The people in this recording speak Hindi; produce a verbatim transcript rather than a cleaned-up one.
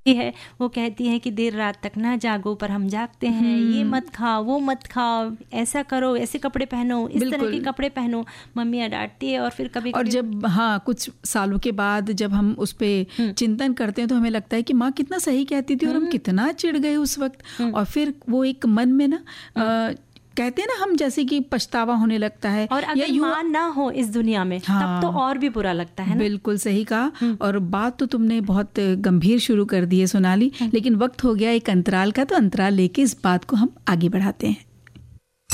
है, वो कहती है कि देर रात तक ना जागो, पर हम जागते हैं। ये मत खाओ, वो मत खाओ, ऐसा करो, ऐसे कपड़े पहनो, इस तरह के कपड़े पहनो। मम्मियाँ डांटती है और फिर कभी और जब हाँ कुछ सालों के बाद जब हम उस पर चिंतन करते हैं तो हमें लगता है कि माँ कितना सही कहती थी और हम कितना चिढ़ गए उस वक्त। और फिर वो एक मन में ना आ, कहते हैं ना हम जैसे कि पछतावा होने लगता है। और अगर माँ ना हो इस दुनिया में, हाँ, तब तो और भी बुरा लगता है ना। बिल्कुल सही कहा। और बात तो तुमने बहुत गंभीर शुरू कर दी है सोनाली, लेकिन वक्त हो गया एक अंतराल का, तो अंतराल लेके इस बात को हम आगे बढ़ाते हैं।